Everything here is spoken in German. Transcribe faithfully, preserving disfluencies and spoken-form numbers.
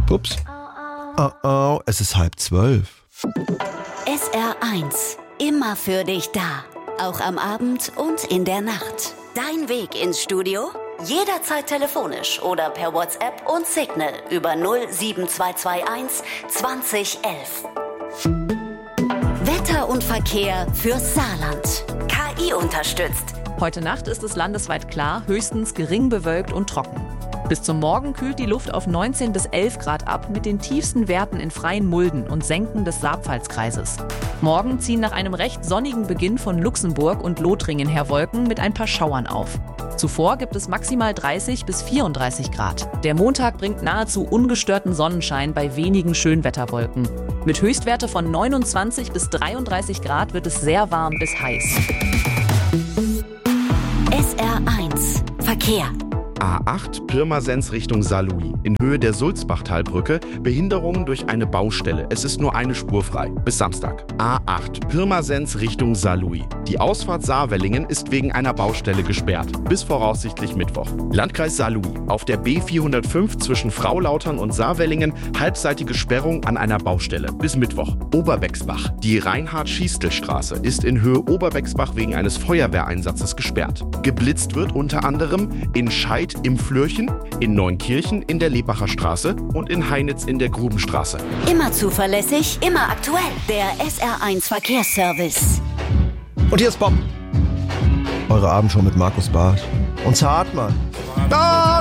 Ups. Oh oh, es ist halb zwölf. S R eins. Immer für dich da. Auch am Abend und in der Nacht. Dein Weg ins Studio? Jederzeit telefonisch oder per WhatsApp und Signal über null sieben zwei zwei eins zwanzig elf. Wetter und Verkehr fürs Saarland. K I unterstützt. Heute Nacht ist es landesweit klar, höchstens gering bewölkt und trocken. Bis zum Morgen kühlt die Luft auf neunzehn bis elf Grad ab mit den tiefsten Werten in freien Mulden und Senken des Saarpfalzkreises. Morgen ziehen nach einem recht sonnigen Beginn von Luxemburg und Lothringen her Wolken mit ein paar Schauern auf. Zuvor gibt es maximal dreißig bis vierunddreißig Grad. Der Montag bringt nahezu ungestörten Sonnenschein bei wenigen Schönwetterwolken. Mit Höchstwerte von neunundzwanzig bis dreiunddreißig Grad wird es sehr warm bis heiß. S R eins. Verkehr. A acht Pirmasens Richtung Saarlouis. In Höhe der Sulzbachtalbrücke Behinderungen durch eine Baustelle. Es ist nur eine Spur frei. Bis Samstag. A acht Pirmasens Richtung Saarlouis. Die Ausfahrt Saarwellingen ist wegen einer Baustelle gesperrt. Bis voraussichtlich Mittwoch. Landkreis Saarlouis. Auf der B vierhundertfünf zwischen Fraulautern und Saarwellingen halbseitige Sperrung an einer Baustelle. Bis Mittwoch. Oberbexbach. Die Reinhard-Schiestel-Straße ist in Höhe Oberbexbach wegen eines Feuerwehreinsatzes gesperrt. Geblitzt wird unter anderem in Scheid im Flürchen, in Neunkirchen in der Lebacher Straße und in Heinitz in der Grubenstraße. Immer zuverlässig, immer aktuell. Der S R eins Verkehrsservice. Und hier ist Bob. Eure Abendshow mit Markus Barth und Zart, Mann. Ah!